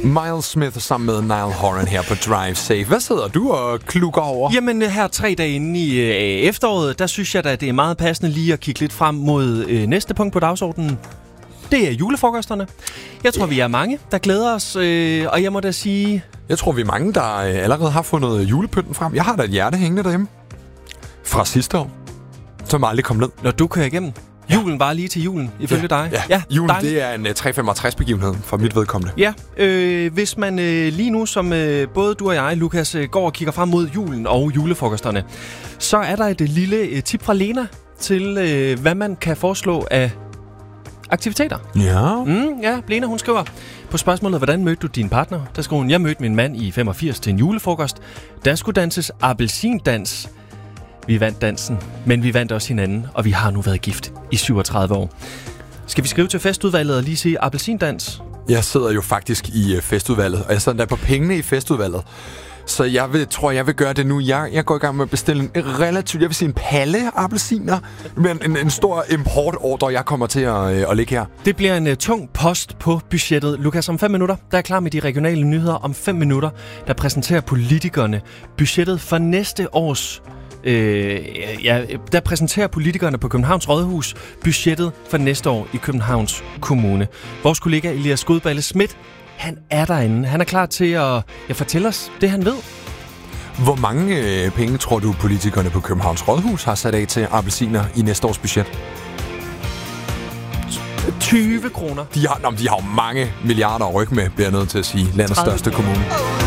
Miles Smith sammen med Niall Horan her på Drive Safe. Hvad sidder du og klukker over? Jamen her 3 dage inde i efteråret, der synes jeg da, det er meget passende lige at kigge lidt frem mod næste punkt på dagsordenen. Det er julefrokosterne. Jeg tror, vi er mange, der glæder os, og jeg må da sige... Jeg tror, vi er mange, der allerede har fundet julepynten frem. Jeg har da et hjerte hængende derhjemme. Fra sidste år. Som aldrig kom ned. Når du kører igennem. Julen var lige til julen, ifølge dig. Ja, julen det er en 365-begivenhed for mit vedkommende. Ja, hvis man lige nu, som både du og jeg, Lukas, går og kigger frem mod julen og julefrokosterne, så er der et lille tip fra Lena til, hvad man kan foreslå af aktiviteter. Ja. Ja, Lena, hun skriver på spørgsmålet, hvordan mødte du din partner? Der skriver hun, jeg mødte min mand i 85 til en julefrokost. Der skulle danses appelsindans. Vi vandt dansen, men vi vandt også hinanden, og vi har nu været gift i 37 år. Skal vi skrive til festudvalget og lige sige appelsindans? Jeg sidder jo faktisk i festudvalget, og jeg sidder der på pengene i festudvalget. Så jeg vil gøre det nu. Jeg går i gang med at bestille en relativt, jeg vil sige en palle appelsiner, men en stor importordre, jeg kommer til at lægge her. Det bliver en tung post på budgettet. Lukas, om 5 minutter, der er klar med de regionale nyheder. Om 5 minutter, der præsenterer politikerne budgettet for næste års... der præsenterer politikerne på Københavns Rådhus budgettet for næste år i Københavns Kommune. Vores kollega Elias Godballe Schmidt, han er derinde. Han er klar til at fortælle os det, han ved. Hvor mange penge tror du, politikerne på Københavns Rådhus har sat af til appelsiner i næste års budget? 20 kroner. De har jo mange milliarder at rykke med, bliver jeg nødt til at sige. Landets største kommune.